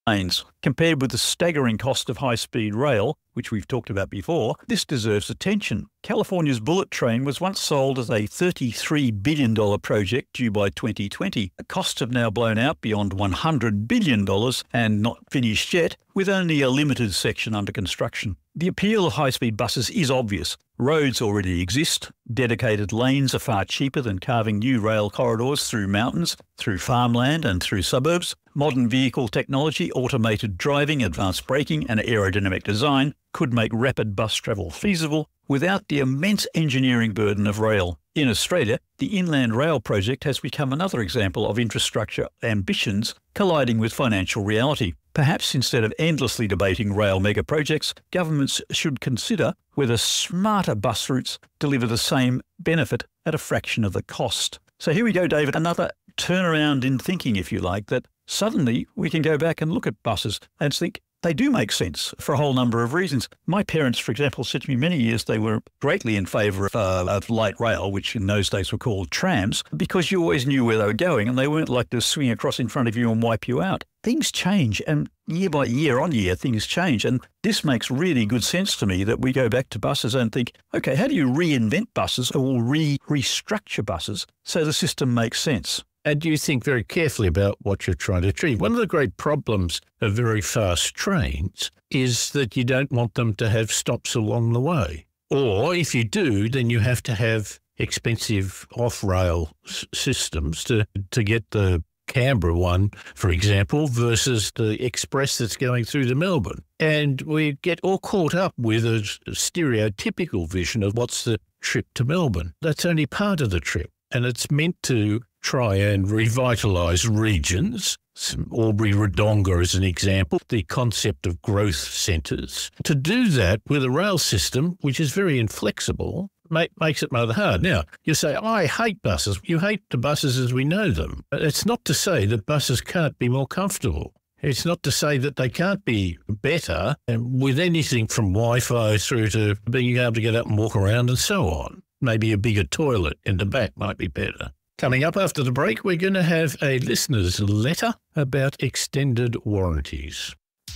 lanes. Compared with the staggering cost of high-speed rail, which we've talked about before, this deserves attention. California's bullet train was once sold as a $33 billion project due by 2020. The costs have now blown out beyond $100 billion and not finished yet, with only a limited section under construction. The appeal of high-speed buses is obvious. Roads already exist. Dedicated lanes are far cheaper than carving new rail corridors through mountains, through farmland and through suburbs. Modern vehicle technology, automated driving, advanced braking and aerodynamic design could make rapid bus travel feasible without the immense engineering burden of rail. In Australia, the Inland Rail project has become another example of infrastructure ambitions colliding with financial reality. Perhaps instead of endlessly debating rail mega projects, governments should consider whether smarter bus routes deliver the same benefit at a fraction of the cost. So here we go, David, another turnaround in thinking, if you like, that suddenly we can go back and look at buses and think they do make sense for a whole number of reasons. My parents, for example, said to me many years they were greatly in favour of light rail, which in those days were called trams, because you always knew where they were going and they weren't like to swing across in front of you and wipe you out. Things change, and year by year on year, things change. And this makes really good sense to me that we go back to buses and think, okay, how do you reinvent buses or restructure buses so the system makes sense? And you think very carefully about what you're trying to achieve. One of the great problems of very fast trains is that you don't want them to have stops along the way. Or if you do, then you have to have expensive off-rail systems to get the Canberra one, for example, versus the express that's going through to Melbourne. And we get all caught up with a stereotypical vision of what's the trip to Melbourne. That's only part of the trip. And it's meant to try and revitalise regions. Albury-Wodonga is an example, the concept of growth centres. To do that with a rail system, which is very inflexible, makes it rather hard. Now, you say, I hate buses. You hate the buses as we know them. But it's not to say that buses can't be more comfortable. It's not to say that they can't be better with anything from Wi-Fi through to being able to get up and walk around and so on. Maybe a bigger toilet in the back might be better. Coming up after the break, we're going to have a listener's letter about extended warranties.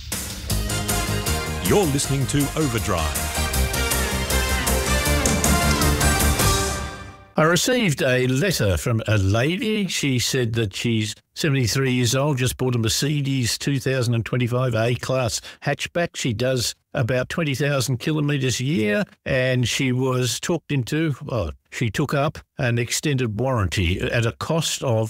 You're listening to Overdrive. I received a letter from a lady. She said that she's 73 years old, just bought a Mercedes 2025 A-Class hatchback. She does about 20,000 kilometres a year, and she was she took up an extended warranty at a cost of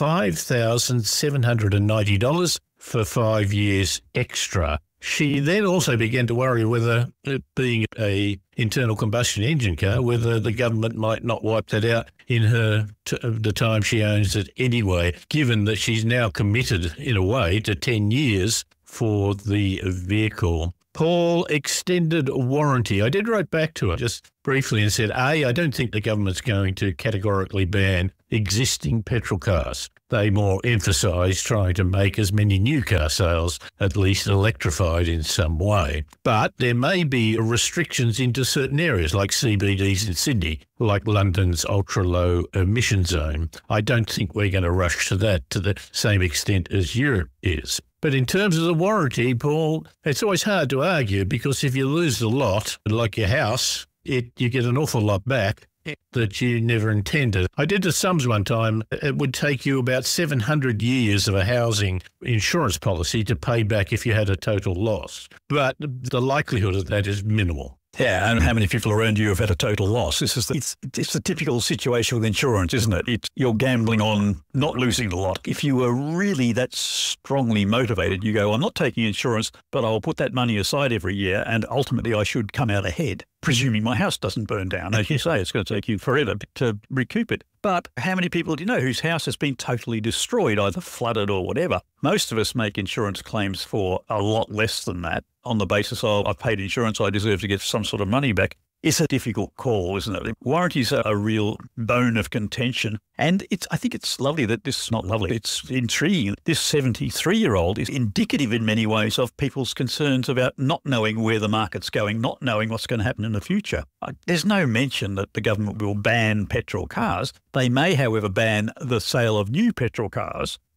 $5,790 for 5 years extra. She then also began to worry whether, it being a internal combustion engine car, whether the government might not wipe that out in the time she owns it anyway, given that she's now committed, in a way, to 10 years for the vehicle. Paul, extended warranty. I did write back to her just briefly and said, I don't think the government's going to categorically ban existing petrol cars. They more emphasise trying to make as many new car sales at least electrified in some way. But there may be restrictions into certain areas like CBDs in Sydney, like London's ultra-low emission zone. I don't think we're going to rush to that to the same extent as Europe is. But in terms of the warranty, Paul, it's always hard to argue because if you lose the lot, like your house, you get an awful lot back that you never intended. I did the sums one time. It would take you about 700 years of a housing insurance policy to pay back if you had a total loss. But the likelihood of that is minimal. Yeah, and how many people around you have had a total loss? It's the typical situation with insurance, isn't it? You're gambling on not losing the lot. If you were really that strongly motivated, you go, I'm not taking insurance, but I'll put that money aside every year and ultimately I should come out ahead, presuming my house doesn't burn down. As you say, it's going to take you forever to recoup it. But how many people do you know whose house has been totally destroyed, either flooded or whatever? Most of us make insurance claims for a lot less than that on the basis of I've paid insurance, I deserve to get some sort of money back. It's a difficult call, isn't it? Warranties are a real bone of contention. And I think it's lovely that this is not lovely. It's intriguing. This 73-year-old is indicative in many ways of people's concerns about not knowing where the market's going, not knowing what's going to happen in the future. There's no mention that the government will ban petrol cars. They may, however, ban the sale of new petrol cars.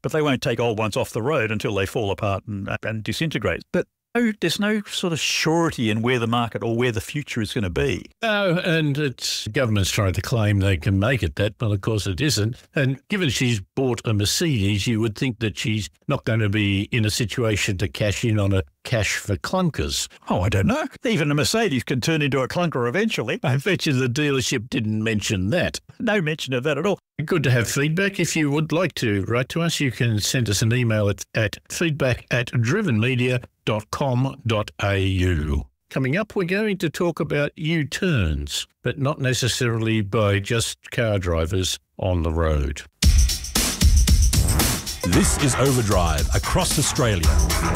but they won't take old ones off the road until they fall apart and disintegrate. But there's no sort of surety in where the market or where the future is going to be. No, and it's government's trying to claim they can make it that, but of course it isn't. And given she's bought a Mercedes, you would think that she's not going to be in a situation to cash in on a cash for clunkers. Oh, I don't know. Even a Mercedes can turn into a clunker eventually. I bet you the dealership didn't mention that. No mention of that at all. Good to have feedback. If you would like to write to us, you can send us an email at feedback@drivenmedia.com.au. Coming up, we're going to talk about U-turns, but not necessarily by just car drivers on the road. This is Overdrive across Australia.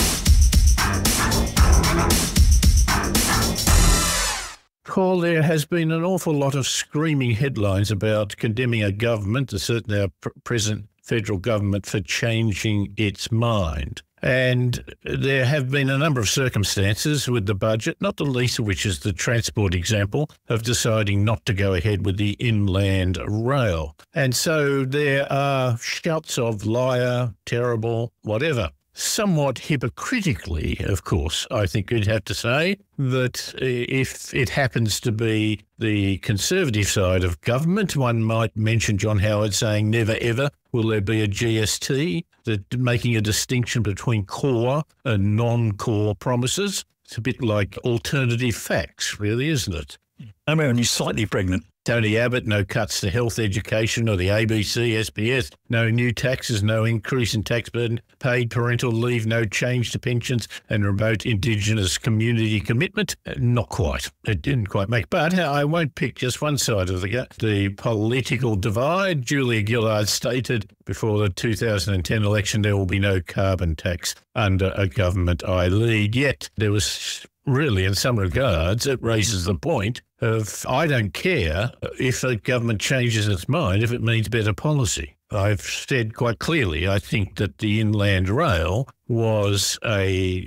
Paul, there has been an awful lot of screaming headlines about condemning a government, certainly our present federal government, for changing its mind. And there have been a number of circumstances with the budget, not the least of which is the transport example of deciding not to go ahead with the inland rail. And so there are shouts of liar, terrible, whatever. Somewhat hypocritically, of course, I think you'd have to say that if it happens to be the Conservative side of government, one might mention John Howard saying never ever will there be a GST, that making a distinction between core and non-core promises. It's a bit like alternative facts, really, isn't it? I'm only slightly pregnant. Tony Abbott, no cuts to health, education or the ABC, SPS, no new taxes, no increase in tax burden, paid parental leave, no change to pensions and remote Indigenous community commitment. Not quite. It didn't quite make. But I won't pick just one side of the political divide. Julia Gillard stated before the 2010 election there will be no carbon tax under a government I lead. Yet there was really, in some regards, it raises the point of I don't care if the government changes its mind if it means better policy. I've said quite clearly I think that the inland rail was an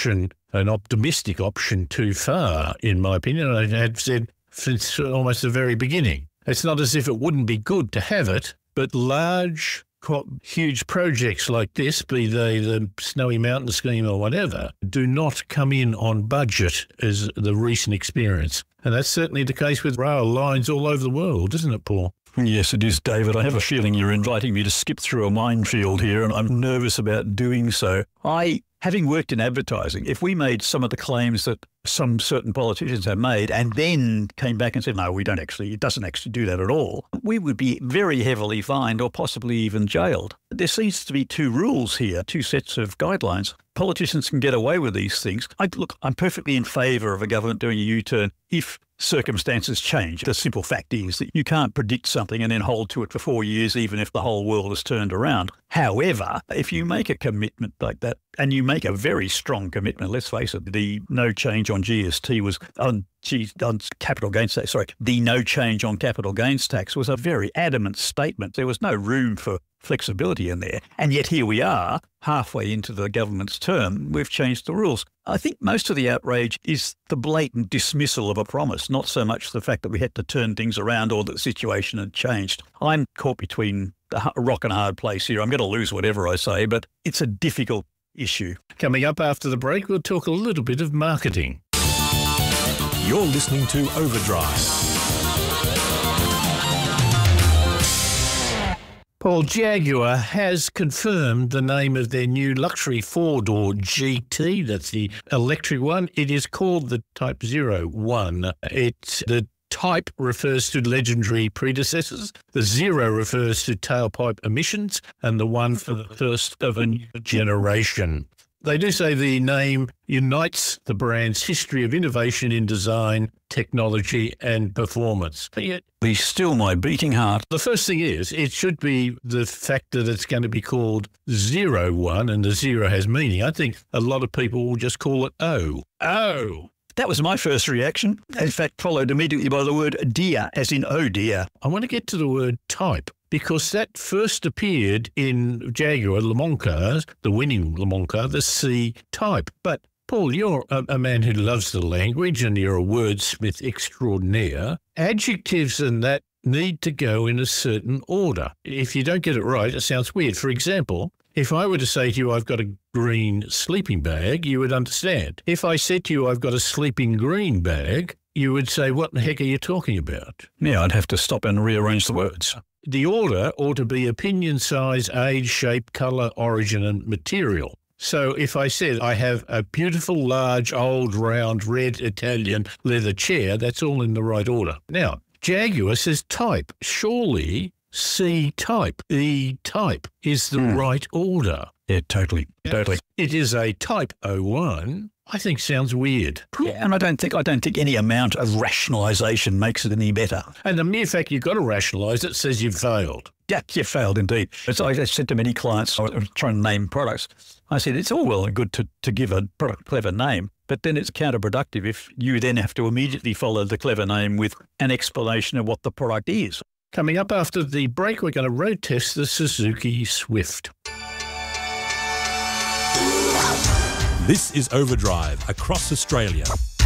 optimistic option too far, in my opinion. I had said since almost the very beginning. It's not as if it wouldn't be good to have it, but large, huge projects like this, be they the Snowy Mountain scheme or whatever, do not come in on budget as the recent experience. And that's certainly the case with rail lines all over the world, isn't it, Paul? Yes, it is, David. I have a feeling you're inviting me to skip through a minefield here, and I'm nervous about doing so. Having worked in advertising, if we made some of the claims that some certain politicians have made and then came back and said, no, it doesn't actually do that at all, we would be very heavily fined or possibly even jailed. There seems to be two rules here, two sets of guidelines. Politicians can get away with these things. I'm perfectly in favour of a government doing a U-turn if circumstances change. The simple fact is that you can't predict something and then hold to it for 4 years, even if the whole world has turned around. However, if you make a commitment like that, and you make a very strong commitment, let's face it, the no change on GST was on capital gains tax. The no change on capital gains tax was a very adamant statement. There was no room for flexibility in there. And yet here we are, halfway into the government's term, we've changed the rules. I think most of the outrage is the blatant dismissal of a promise, not so much the fact that we had to turn things around or that the situation had changed. I'm caught between a rock and a hard place here. I'm going to lose whatever I say, but it's a difficult issue. Coming up after the break, we'll talk a little bit of marketing. You're listening to Overdrive. Paul, Jaguar has confirmed the name of their new luxury four-door GT. That's the electric one. It is called the Type 01. The Type refers to legendary predecessors. The 0 refers to tailpipe emissions, and the 1 for the first of a new generation. They do say the name unites the brand's history of innovation in design, technology and performance. But yet, be still my beating heart. The first thing is, it should be the fact that it's going to be called 01 and the 0 has meaning. I think a lot of people will just call it O. Oh! That was my first reaction. In fact, followed immediately by the word dear, as in oh dear. I want to get to the word type, because that first appeared in Jaguar Le Mans cars, the winning Le Mans car, the C-Type. But, Paul, you're a man who loves the language and you're a wordsmith extraordinaire. Adjectives and that need to go in a certain order. If you don't get it right, it sounds weird. For example, If I were to say to you, I've got a green sleeping bag, you would understand. If I said to you, I've got a sleeping green bag, you would say, what the heck are you talking about? Yeah, I'd have to stop and rearrange the words. The order ought to be opinion, size, age, shape, colour, origin and material. So if I said I have a beautiful, large, old, round, red Italian leather chair, that's all in the right order. Now, Jaguar says type. Surely C type, E type is the right order. Yeah, totally. It is a Type 01. I think sounds weird. Yeah, and I don't think any amount of rationalisation makes it any better. And the mere fact you've got to rationalise it says you've failed. Yeah, you failed indeed. As I said to many clients, I was trying to name products. I said, it's all well and good to give a product a clever name, but then it's counterproductive if you then have to immediately follow the clever name with an explanation of what the product is. Coming up after the break, we're going to road test the Suzuki Swift. This is Overdrive across Australia.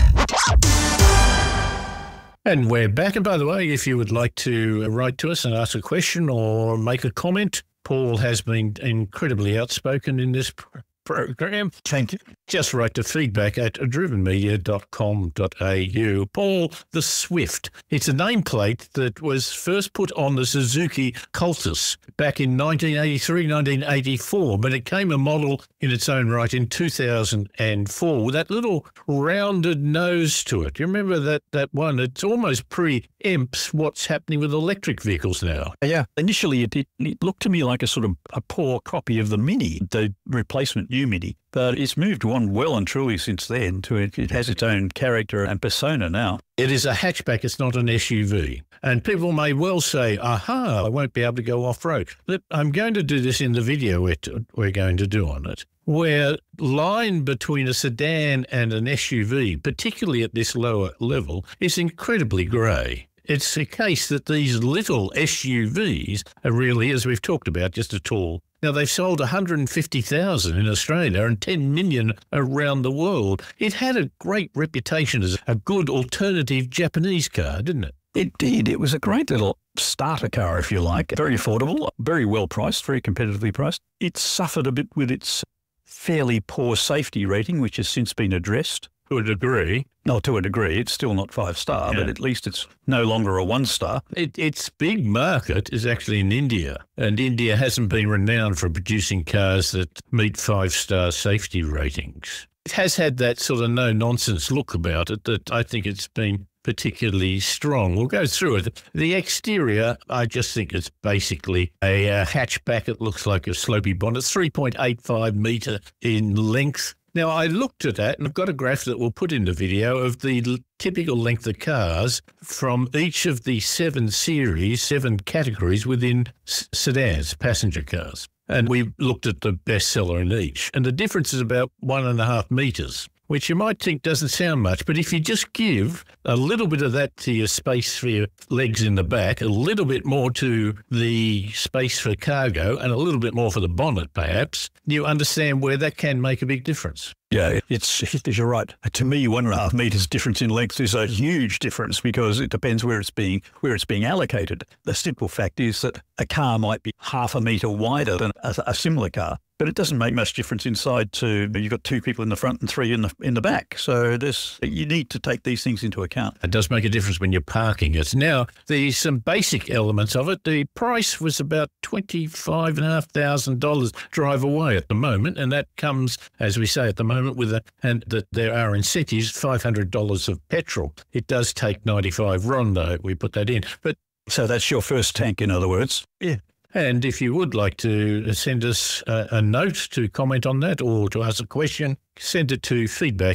And we're back. And by the way, if you would like to write to us and ask a question or make a comment, Paul has been incredibly outspoken in this program. Thank you. Just write to feedback@drivenmedia.com.au. Paul, the Swift. It's a nameplate that was first put on the Suzuki Cultus back in 1983, 1984, but it came a model in its own right in 2004 with that little rounded nose to it. You remember that one? It's almost preempts what's happening with electric vehicles now. Yeah. Initially, it looked to me like a sort of a poor copy of the Mini, the replacement new Mini. But it's moved on well and truly since then. It has its own character and persona now. It is a hatchback. It's not an SUV. And people may well say, aha, I won't be able to go off-road. Look, I'm going to do this in the video we're going to do on it, where line between a sedan and an SUV, particularly at this lower level, is incredibly grey. It's a case that these little SUVs are really, as we've talked about, just a tool. Now, they've sold 150,000 in Australia and 10 million around the world. It had a great reputation as a good alternative Japanese car, didn't it? It did. It was a great little starter car, if you like. Very affordable, very well priced, very competitively priced. It suffered a bit with its fairly poor safety rating, which has since been addressed. To a degree. No, to a degree. It's still not 5-star, but at least it's no longer a 1-star. Its big market is actually in India, and India hasn't been renowned for producing cars that meet 5-star safety ratings. It has had that sort of no-nonsense look about it that I think it's been particularly strong. We'll go through it. The exterior, I just think it's basically a hatchback. It looks like a slopey bonnet. It's 3.85 metre in length. Now, I looked at that, and I've got a graph that we'll put in the video of the typical length of cars from each of the 7 categories within sedans, passenger cars. And we looked at the bestseller in each. And the difference is about 1.5 metres, which you might think doesn't sound much. But if you just give a little bit of that to your space for your legs in the back, a little bit more to the space for cargo, and a little bit more for the bonnet, perhaps, you understand where that can make a big difference. Yeah, you're right. To me, 1.5 metres difference in length is a huge difference because it depends where it's being allocated. The simple fact is that a car might be 0.5 metre wider than a similar car, but it doesn't make much difference inside. You've got 2 people in the front and 3 in the back. So you need to take these things into account. It does make a difference when you're parking it. Now, there's some basic elements of it. The price was about $25,500 drive away at the moment, and that comes, as we say at the moment, and that there are incentives, $500 of petrol. It does take 95 RON, though, we put that in. But so that's your first tank, in other words. Yeah. And if you would like to send us a note to comment on that or to ask a question, send it to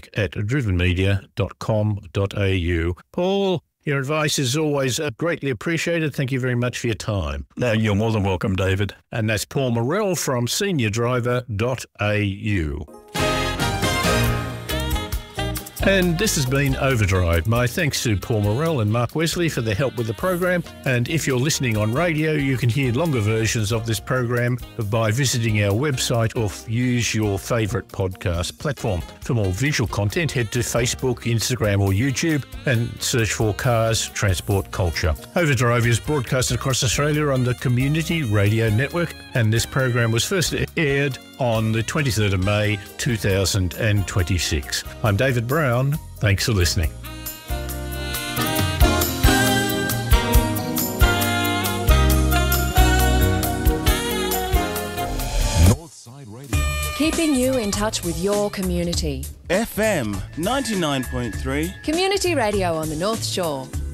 feedback@drivenmedia.com.au. Paul, your advice is always greatly appreciated. Thank you very much for your time. No, you're more than welcome, David. And that's Paul Morell from seniordriver.au. And this has been Overdrive. My thanks to Paul Morell and Mark Wesley for their help with the program. And if you're listening on radio, you can hear longer versions of this program by visiting our website or use your favourite podcast platform. For more visual content, head to Facebook, Instagram or YouTube and search for Cars Transport Culture. Overdrive is broadcasted across Australia on the Community Radio Network, and this program was first aired on the 23rd of May 2026. I'm David Brown. Thanks for listening. Northside Radio. Keeping you in touch with your community. FM 99.3. Community radio on the North Shore.